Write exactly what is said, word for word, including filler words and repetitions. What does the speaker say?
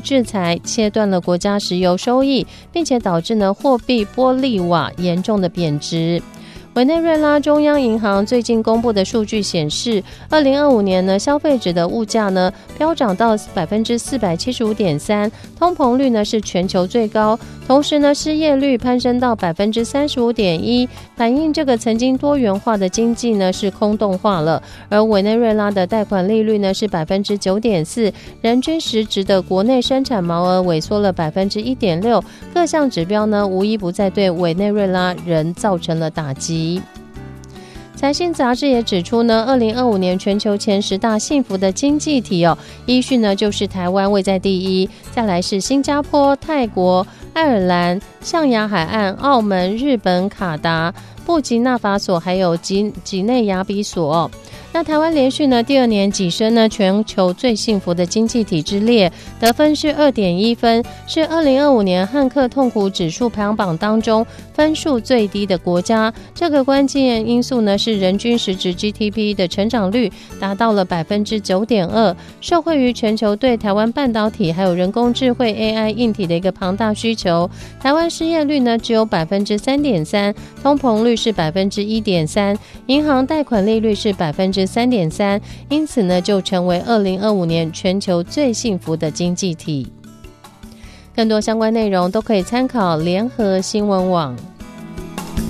制裁切断了国家石油收益，并且导致呢货币玻利瓦严重的贬值。委内瑞拉中央银行最近公布的数据显示，二零二五年呢，消费者的物价呢飙涨到百分之四百七十五点三，通膨率呢是全球最高，同时呢，失业率攀升到百分之三十五点一，反映这个曾经多元化的经济呢是空洞化了。而委内瑞拉的贷款利率呢是百分之九点四，人均实质的国内生产毛额萎缩了百分之一点六，各项指标呢无一不在对委内瑞拉人造成了打击。财新杂志也指出呢，二零二五年全球前十大幸福的经济体哦，依序呢就是台湾位在第一，再来是新加坡、泰国、爱尔兰、象牙海岸、澳门、日本、卡达、布吉纳法索还有几几内亚比索哦。那台湾连续呢第二年跻身呢全球最幸福的经济体之列，得分是 二点一 分，是二零二五年汉克痛苦指数排行榜当中分数最低的国家。这个关键因素呢是人均实质 G D P 的成长率达到了 百分之九点二， 受惠于全球对台湾半导体还有人工智慧 A I 硬体的一个庞大需求。台湾失业率呢只有 百分之三点三， 通膨率是 百分之一点三， 银行贷款利率是 百分之三点三， 因此呢就成为二零二五年全球最幸福的经济体。更多相关内容都可以参考联合新闻网。